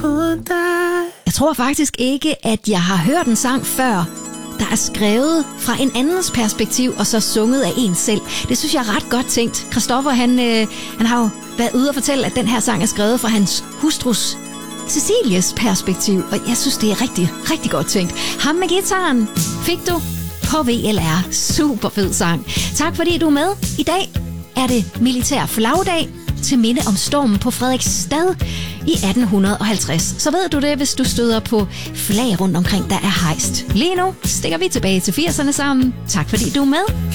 på dig. Jeg tror faktisk ikke, at jeg har hørt en sang før, der er skrevet fra en andens perspektiv, og så sunget af en selv. Det synes jeg er ret godt tænkt. Christoffer, han har jo været ude og fortælle, at den her sang er skrevet fra hans hustrus Cecilies perspektiv, og jeg synes, det er rigtig, rigtig godt tænkt. Ham med gitaren fik du på VLR. Super fed sang. Tak fordi du er med. I dag er det militær flagdag til minde om stormen på Frederiksstad i 1850. Så ved du det, hvis du støder på flag rundt omkring, der er hejst. Lige nu stikker vi tilbage til 80'erne sammen. Tak fordi du er med.